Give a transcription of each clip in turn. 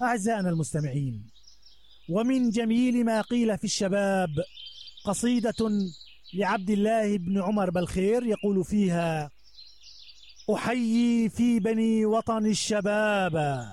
أعزائنا المستمعين، ومن جميل ما قيل في الشباب قصيدة لعبد الله بن عمر بالخير يقول فيها: أحيي في بني وطن الشباب،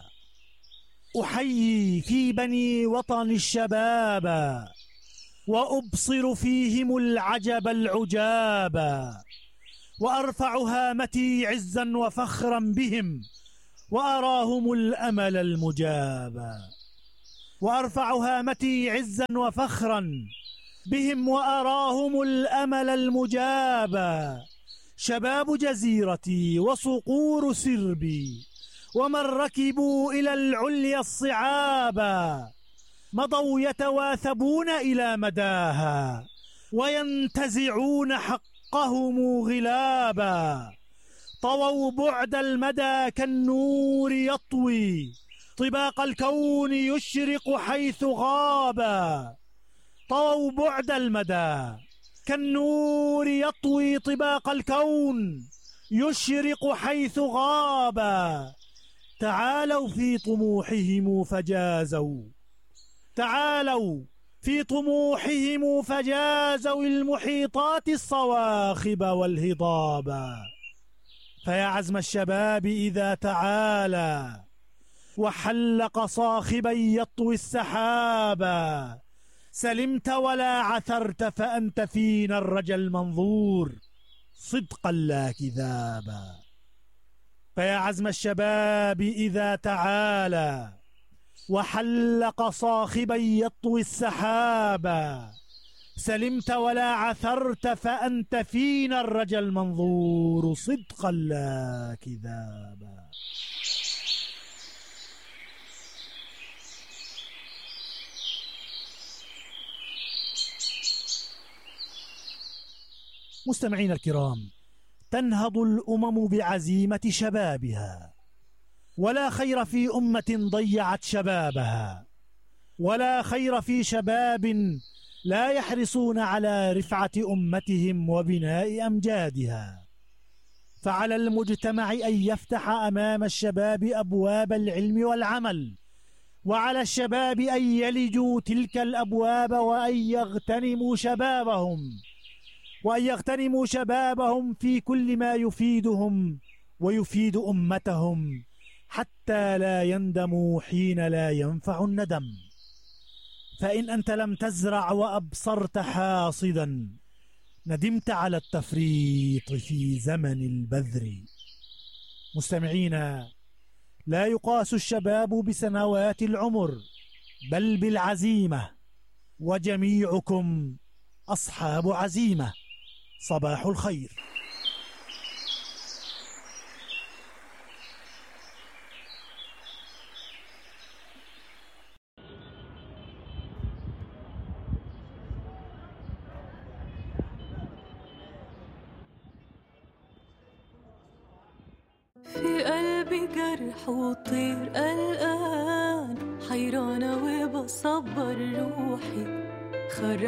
أحيي في بني وطن الشباب، وأبصر فيهم العجب العجاب، وأرفع هامتي عزا وفخرا بهم، وأراهم الأمل المجاب. وأرفع هامتي عزا وفخرا بهم، وأراهم الأمل المجاب. شباب جزيرتي وصقور سربي، ومن ركبوا إلى العليا الصعابا، مضوا يتواثبون إلى مداها، وينتزعون حقهم غلابا. طووا بعد المدى كالنور يطوي، طباق الكون يشرق حيث غابا. طووا بعد المدى كالنور يطوي، طباق الكون يشرق حيث غابا. تعالوا في طموحهم فجازوا، تعالوا في طموحهم فجازوا المحيطات الصواخب والهضابا. فيا عزم الشباب إذا تعالى وحلق صاخبا يطوي السحابا، سلمت ولا عثرت فأنت فينا الرجا المنظور صدقا لا كذابا. فيا عزم الشباب إذا تعالى وحلق صاخبا يطوي السحابا، سلمت ولا عثرت فأنت فينا الرجا المنظور صدقا لا كذابا. مستمعين الكرام، تنهض الأمم بعزيمة شبابها، ولا خير في أمة ضيعت شبابها، ولا خير في شباب لا يحرصون على رفعة أمتهم وبناء أمجادها. فعلى المجتمع أن يفتح أمام الشباب أبواب العلم والعمل، وعلى الشباب أن يلجوا تلك الأبواب وأن يغتنموا شبابهم في كل ما يفيدهم ويفيد أمتهم، حتى لا يندموا حين لا ينفع الندم. فإن أنت لم تزرع وأبصرت حاصدا، ندمت على التفريط في زمن البذر. مستمعينا، لا يقاس الشباب بسنوات العمر بل بالعزيمة، وجميعكم أصحاب عزيمة. صباح الخير. في قلبي جرح وطير قلقان، حيرانة وبصبر روحي، خرج